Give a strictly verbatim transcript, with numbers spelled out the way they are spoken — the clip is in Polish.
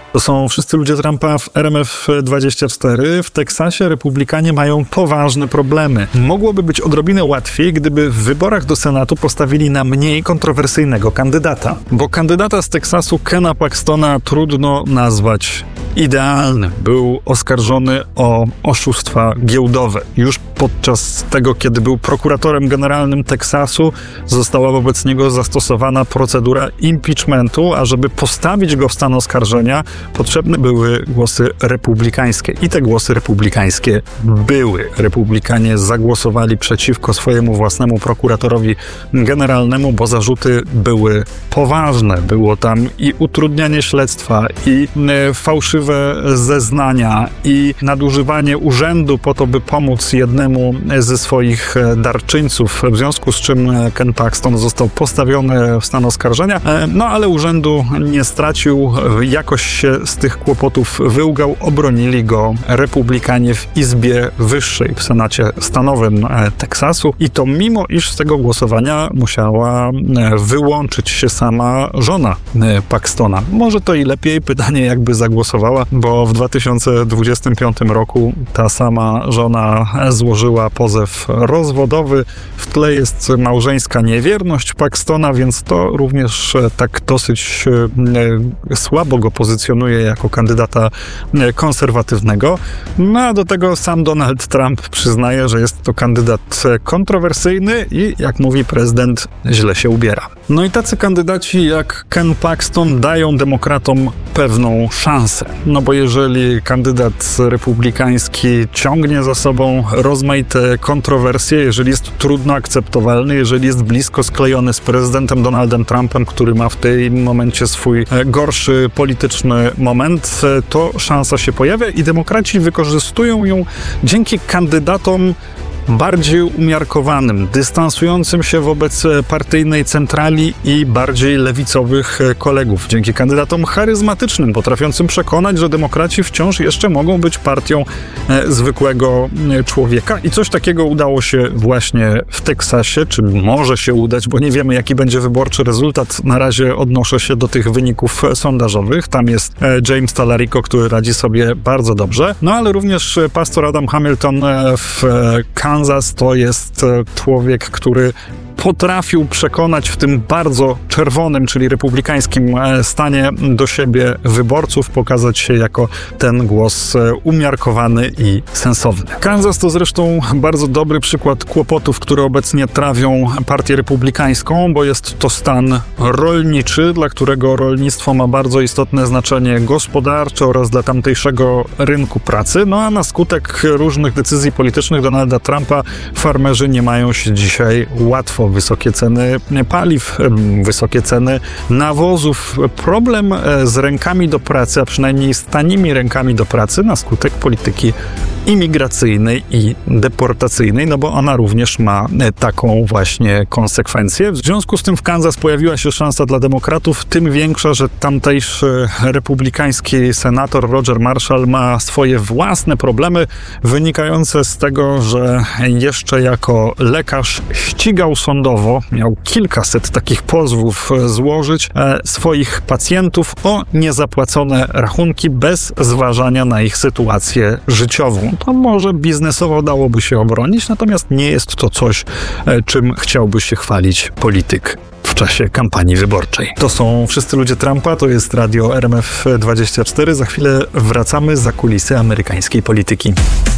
To są wszyscy ludzie Trumpa w R M F dwadzieścia cztery. W Teksasie republikanie mają poważne problemy. Mogłoby być odrobinę łatwiej, gdyby w wyborach do Senatu postawili na mniej kontrowersyjnego kandydata. Bo kandydata z Teksasu, Kena Paxtona, trudno nazwać idealnym. Był oskarżony o oszustwa giełdowe. Już podczas tego, kiedy był prokuratorem generalnym Teksasu, została wobec niego zastosowana procedura impeachmentu, a żeby postawić go w stan oskarżenia, potrzebne były głosy republikańskie. I te głosy republikańskie były. Republikanie zagłosowali przeciwko swojemu własnemu prokuratorowi generalnemu, bo zarzuty były poważne. Było tam i utrudnianie śledztwa, i e, fałszywe zeznania, i nadużywanie urzędu po to, by pomóc jednemu ze swoich darczyńców, w związku z czym Ken Paxton został postawiony w stan oskarżenia, no ale urzędu nie stracił, jakoś się z tych kłopotów wyłgał, obronili go republikanie w Izbie Wyższej, w Senacie Stanowym Teksasu, i to mimo, iż z tego głosowania musiała wyłączyć się sama żona Paxtona. Może to i lepiej, pytanie jakby zagłosowała, bo w dwa tysiące dwudziestym piątym roku ta sama żona złożyła pozew rozwodowy. W tle jest małżeńska niewierność Paxtona, więc to również tak dosyć e, słabo go pozycjonuje jako kandydata konserwatywnego. No a do tego sam Donald Trump przyznaje, że jest to kandydat kontrowersyjny i, jak mówi prezydent, źle się ubiera. No i tacy kandydaci jak Ken Paxton dają demokratom pewną szansę. No bo jeżeli kandydat republikański ciągnie za sobą rozmaite kontrowersje, jeżeli jest trudno akceptowalny, jeżeli jest blisko sklejony z prezydentem Donaldem Trumpem, który ma w tym momencie swój gorszy polityczny moment, to szansa się pojawia i demokraci wykorzystują ją dzięki kandydatom bardziej umiarkowanym, dystansującym się wobec partyjnej centrali i bardziej lewicowych kolegów. Dzięki kandydatom charyzmatycznym, potrafiącym przekonać, że demokraci wciąż jeszcze mogą być partią e, zwykłego człowieka. I coś takiego udało się właśnie w Teksasie, czy może się udać, bo nie wiemy, jaki będzie wyborczy rezultat. Na razie odnoszę się do tych wyników sondażowych. Tam jest e, James Talarico, który radzi sobie bardzo dobrze. No ale również pastor Adam Hamilton e, w e, Kansas to jest człowiek, który potrafił przekonać w tym bardzo czerwonym, czyli republikańskim stanie do siebie wyborców, pokazać się jako ten głos umiarkowany i sensowny. Kansas to zresztą bardzo dobry przykład kłopotów, które obecnie trawią partię republikańską, bo jest to stan rolniczy, dla którego rolnictwo ma bardzo istotne znaczenie gospodarcze oraz dla tamtejszego rynku pracy. No a na skutek różnych decyzji politycznych Donalda Trumpa farmerzy nie mają się dzisiaj łatwo. Wysokie ceny paliw, wysokie ceny nawozów. Problem z rękami do pracy, a przynajmniej z tanimi rękami do pracy na skutek polityki imigracyjnej i deportacyjnej, no bo ona również ma taką właśnie konsekwencję. W związku z tym w Kansas pojawiła się szansa dla demokratów, tym większa, że tamtejszy republikański senator Roger Marshall ma swoje własne problemy wynikające z tego, że jeszcze jako lekarz ścigał sądowo, miał kilkaset takich pozwów złożyć, swoich pacjentów o niezapłacone rachunki bez zważania na ich sytuację życiową. To może biznesowo dałoby się obronić, natomiast nie jest to coś, czym chciałby się chwalić polityk w czasie kampanii wyborczej. To są wszyscy ludzie Trumpa, to jest radio R M F dwadzieścia cztery. Za chwilę wracamy za kulisy amerykańskiej polityki.